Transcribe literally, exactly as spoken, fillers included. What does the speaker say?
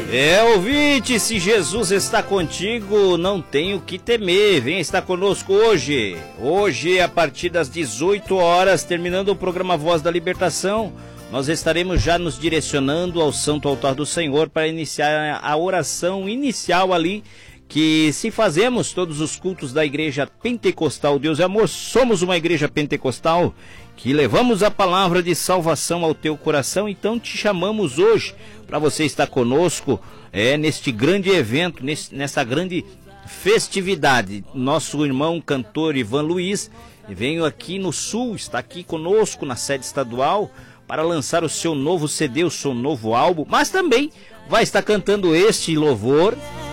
É, ouvinte, se Jesus está contigo, não tem o que temer. Venha estar conosco hoje. Hoje, a partir das dezoito horas, terminando o programa Voz da Libertação, nós estaremos já nos direcionando ao Santo Altar do Senhor para iniciar a oração inicial ali, que se fazemos todos os cultos da Igreja Pentecostal Deus e Amor, somos uma igreja pentecostal que levamos a palavra de salvação ao teu coração. Então te chamamos hoje para você estar conosco é, neste grande evento, nesse, nessa grande festividade. Nosso irmão cantor Ivan Luiz veio aqui no Sul, está aqui conosco na sede estadual para lançar o seu novo C D, o seu novo álbum, mas também vai estar cantando este louvor